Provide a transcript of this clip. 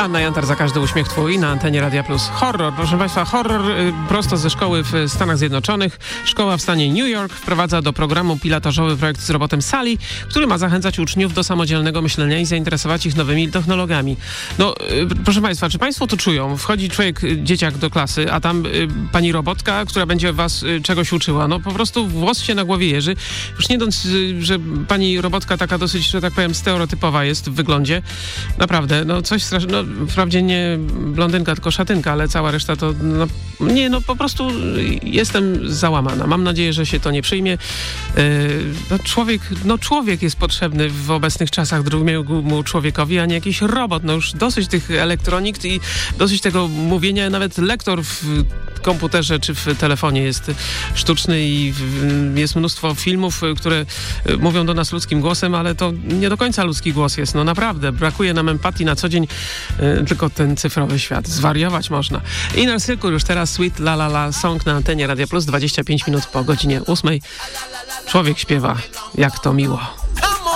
Anna Jantar, Za każdy uśmiech twój na antenie Radia Plus. Horror, proszę Państwa, horror prosto ze szkoły w Stanach Zjednoczonych. Szkoła w stanie New York wprowadza do programu pilotażowy projekt z robotem Sally, który ma zachęcać uczniów do samodzielnego myślenia i zainteresować ich nowymi technologiami. No, proszę Państwa, czy Państwo to czują? Wchodzi dzieciak do klasy, a tam pani robotka, która będzie was czegoś uczyła. No po prostu włos się na głowie jeży. Już nie dąc, że pani robotka taka dosyć, że tak powiem, stereotypowa jest w wyglądzie. Naprawdę, no coś strasznego. No, wprawdzie nie blondynka, tylko szatynka, ale cała reszta to, po prostu jestem załamana. Mam nadzieję, że się to nie przyjmie. Człowiek jest potrzebny w obecnych czasach drugiemu człowiekowi, a nie jakiś robot. No już dosyć tych elektronik i dosyć tego mówienia. Nawet lektor w komputerze czy w telefonie jest sztuczny i jest mnóstwo filmów, które mówią do nas ludzkim głosem, ale to nie do końca ludzki głos jest. No naprawdę, brakuje nam empatii na co dzień, tylko ten cyfrowy świat. Zwariować można. Inner Circle już teraz, Sweet La La La Song na antenie Radia Plus, 25 minut po godzinie 8. Człowiek śpiewa, jak to miło.